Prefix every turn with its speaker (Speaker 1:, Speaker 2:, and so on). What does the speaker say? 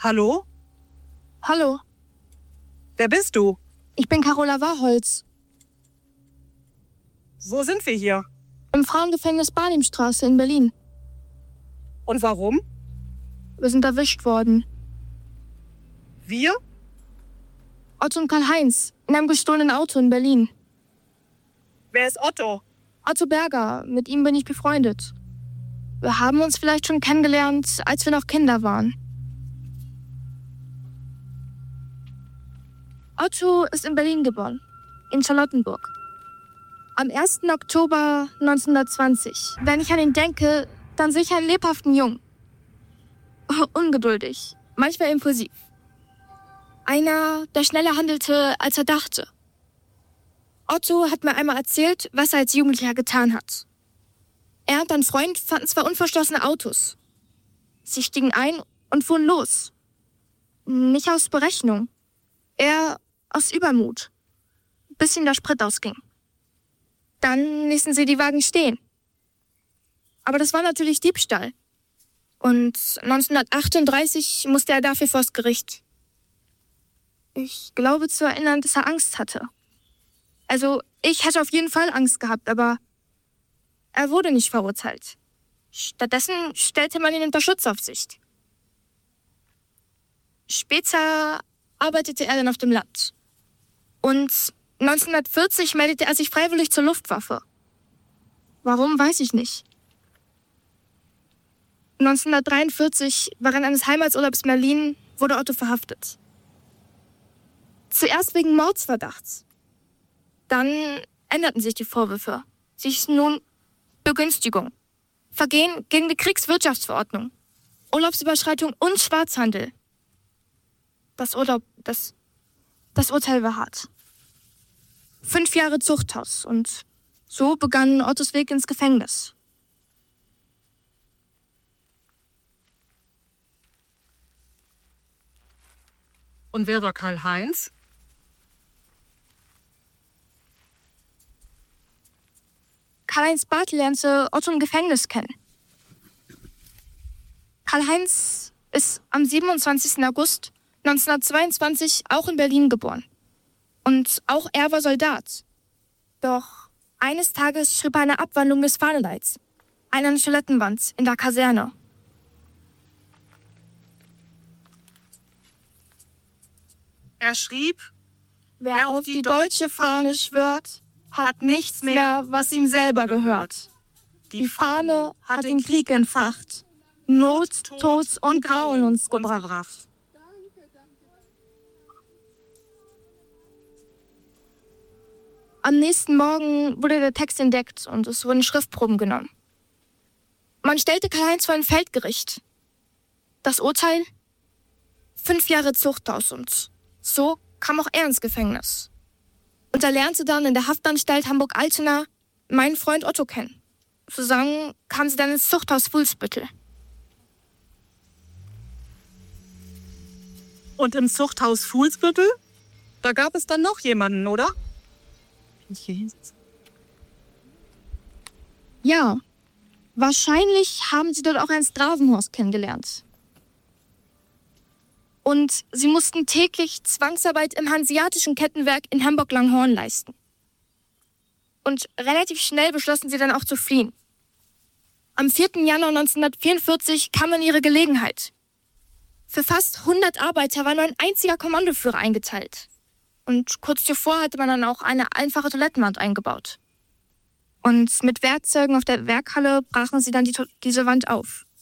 Speaker 1: Hallo?
Speaker 2: Hallo,
Speaker 1: Wer bist du?
Speaker 2: ich bin Carola Warholz.
Speaker 1: Wo sind wir hier?
Speaker 2: Im Frauengefängnis Barnimstraße in Berlin.
Speaker 1: Und warum?
Speaker 2: Wir sind erwischt worden.
Speaker 1: Wir?
Speaker 2: Otto und Karl-Heinz, in einem gestohlenen Auto in Berlin.
Speaker 1: Wer ist Otto?
Speaker 2: Otto Berger, mit ihm bin ich befreundet. Wir haben uns vielleicht schon kennengelernt, als wir noch Kinder waren. Otto ist in Berlin geboren, in Charlottenburg. Am 1. Oktober 1920. Wenn ich an ihn denke, dann sehe ich einen lebhaften Jungen. Ungeduldig, manchmal impulsiv. Einer, der schneller handelte, als er dachte. Otto hat mir einmal erzählt, was er als Jugendlicher getan hat. Er und ein Freund fanden zwei unverschlossene Autos. Sie stiegen ein und fuhren los. Nicht aus Berechnung, eher aus Übermut, bis ihnen der Sprit ausging. Dann ließen sie die Wagen stehen. Aber das war natürlich Diebstahl. Und 1938 musste er dafür vors Gericht. Ich glaube zu erinnern, dass er Angst hatte. Also, ich hätte auf jeden Fall Angst gehabt, aber er wurde nicht verurteilt. Stattdessen stellte man ihn unter Schutzaufsicht. Später arbeitete er dann auf dem Land. Und 1940 meldete er sich freiwillig zur Luftwaffe. Warum, weiß ich nicht. 1943, während eines Heimatsurlaubs in Berlin, wurde Otto verhaftet. Zuerst wegen Mordsverdachts. Dann änderten sich die Vorwürfe. Sie hießen nun Begünstigung, Vergehen gegen die Kriegswirtschaftsverordnung, Urlaubsüberschreitung und Schwarzhandel. Das Urteil war hart. 5 Jahre Zuchthaus und so begann Ottos Weg ins Gefängnis.
Speaker 1: Und wer war Karl-Heinz?
Speaker 2: Karl-Heinz Barth lernte Otto im Gefängnis kennen. Karl-Heinz ist am 27. August 1922 auch in Berlin geboren. Und auch er war Soldat. Doch eines Tages schrieb er eine Abwandlung des Fahnenleits an eine Toilettenwand in der Kaserne.
Speaker 1: Er schrieb,
Speaker 2: Wer auf die deutsche Fahne schwört, hat nichts mehr, was ihm selber gehört. Die Fahne hat den Krieg entfacht, Not, Tod und Grauen uns gebracht. Am nächsten Morgen wurde der Text entdeckt und es wurden Schriftproben genommen. Man stellte Karl-Heinz vor ein Feldgericht. Das Urteil? 5 Jahre Zuchthaus und so kam auch er ins Gefängnis. Und er lernte dann in der Haftanstalt Hamburg-Altona meinen Freund Otto kennen. Zusammen kamen sie dann ins Zuchthaus Fuhlsbüttel.
Speaker 1: und im Zuchthaus Fuhlsbüttel? Da gab es dann noch jemanden, oder?
Speaker 2: Ja, wahrscheinlich haben sie dort auch Ernst Gravenhorst kennengelernt. Und sie mussten täglich Zwangsarbeit im Hanseatischen Kettenwerk in Hamburg-Langhorn leisten. Und relativ schnell beschlossen sie dann auch zu fliehen. Am 4. Januar 1944 kam dann ihre Gelegenheit. Für fast 100 Arbeiter war nur ein einziger Kommandoführer eingeteilt. Und kurz zuvor hatte man dann auch eine einfache Toilettenwand eingebaut. Und mit Werkzeugen auf der Werkhalle brachen sie dann diese Wand auf.